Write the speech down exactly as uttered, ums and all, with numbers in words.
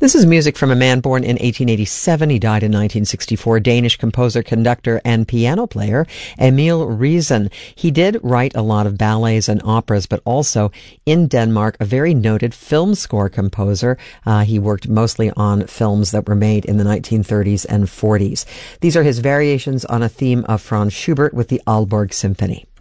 This is music from a man born in eighteen eighty-seven. He died in nineteen sixty-four. Danish composer, conductor, and piano player Emil Riisen. He did write a lot of ballets and operas, but also in Denmark, a very noted film score composer. Uh, he worked mostly on films that were made in the nineteen thirties and forties. These are his variations on a theme of Franz Schubert with the Aalborg Symphony.